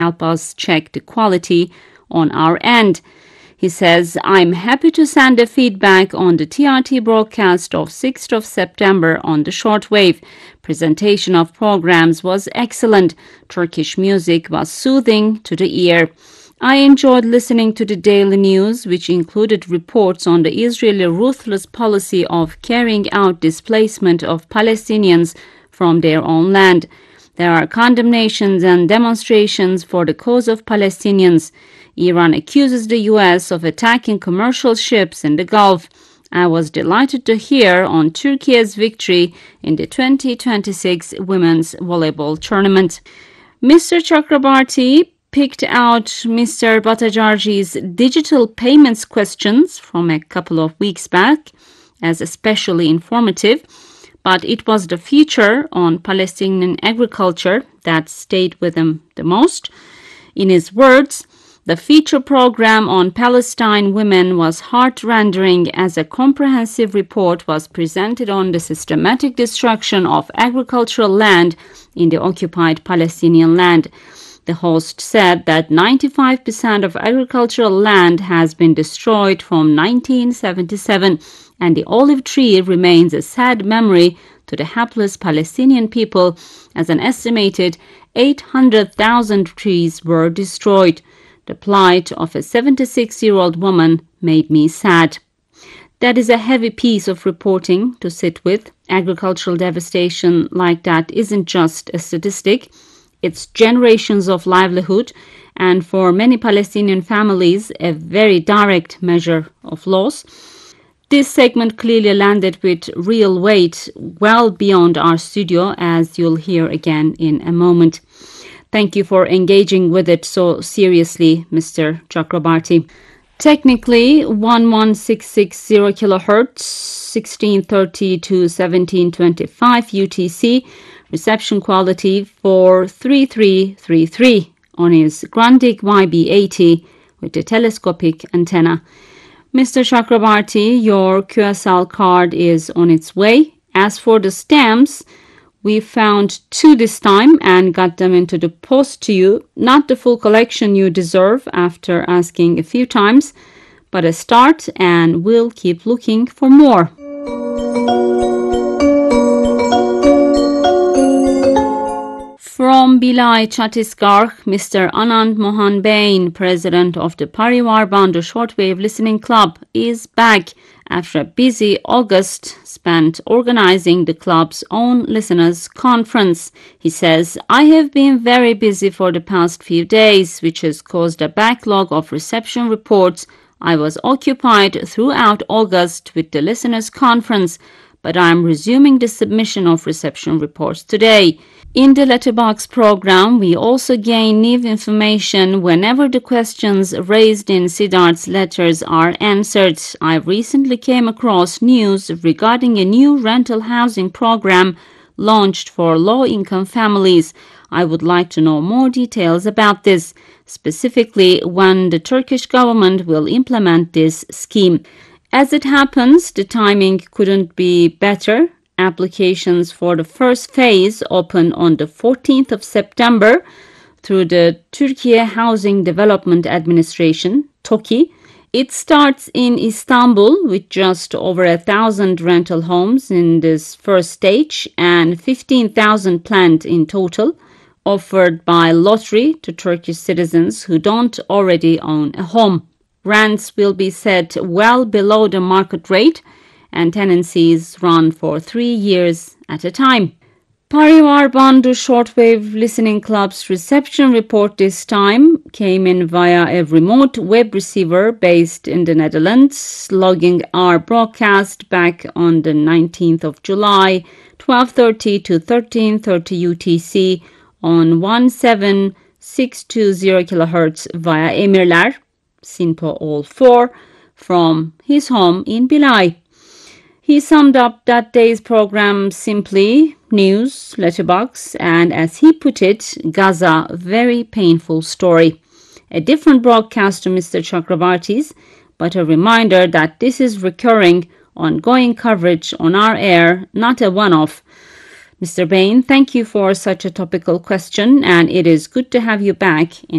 help us check the quality on our end. He says, I'm happy to send a feedback on the TRT broadcast of 6th of September on the shortwave. Presentation of programs was excellent. Turkish music was soothing to the ear. I enjoyed listening to the daily news, which included reports on the Israeli ruthless policy of carrying out displacement of Palestinians from their own land. There are condemnations and demonstrations for the cause of Palestinians. Iran accuses the U.S. of attacking commercial ships in the Gulf. I was delighted to hear on Turkey's victory in the 2026 Women's Volleyball Tournament. Mr. Chakrabarti picked out Mr. Bhattacharjee digital payments questions from a couple of weeks back as especially informative, but it was the feature on Palestinian agriculture that stayed with him the most. In his words, the feature program on Palestine women was heart-rending as a comprehensive report was presented on the systematic destruction of agricultural land in the occupied Palestinian land. The host said that 95% of agricultural land has been destroyed from 1977, and the olive tree remains a sad memory to the hapless Palestinian people, as an estimated 800,000 trees were destroyed. The plight of a 76-year-old woman made me sad. That is a heavy piece of reporting to sit with. Agricultural devastation like that isn't just a statistic. It's generations of livelihood, and for many Palestinian families, a very direct measure of loss. This segment clearly landed with real weight well beyond our studio, as you'll hear again in a moment. Thank you for engaging with it so seriously, Mr. Chakrabarti. Technically, 11660 kHz, 1630 to 1725 UTC, reception quality for 3333 on his Grundig YB80 with the telescopic antenna. Mr. Chakrabarti, your QSL card is on its way. As for the stamps, we found 2 this time and got them into the post to you. Not the full collection you deserve after asking a few times, but a start, and we'll keep looking for more. From Bilay, Chhattisgarh, Mr. Anand Mohan Bain, president of the Parivar Bandhu Shortwave Listening Club, is back after a busy August spent organizing the club's own listeners' conference. He says, I have been very busy for the past few days, which has caused a backlog of reception reports. I was occupied throughout August with the listeners' conference, but I am resuming the submission of reception reports today. In the letterbox program, we also gain new information whenever the questions raised in Siddharth's letters are answered. I recently came across news regarding a new rental housing program launched for low-income families. I would like to know more details about this, specifically when the Turkish government will implement this scheme. As it happens, the timing couldn't be better. Applications for the first phase open on the 14th of September through the Turkey Housing Development Administration, TOKİ. It starts in Istanbul with just over 1,000 rental homes in this first stage and 15,000 planned in total, offered by lottery to Turkish citizens who don't already own a home. Rents will be set well below the market rate, and tenancies run for 3 years at a time. Parivar Bandhu Shortwave Listening Club's reception report this time came in via a remote web receiver based in the Netherlands, logging our broadcast back on the 19th of July, 12:30 to 13:30 UTC on 17620 kHz via Emirler, Sinpo All 4, from his home in Bilay. He summed up that day's program simply: news, letterbox, and as he put it, Gaza, very painful story. A different broadcast to Mr. Chakrabarti's, but a reminder that this is recurring, ongoing coverage on our air, not a one-off. Mr. Bain, thank you for such a topical question, and it is good to have you back in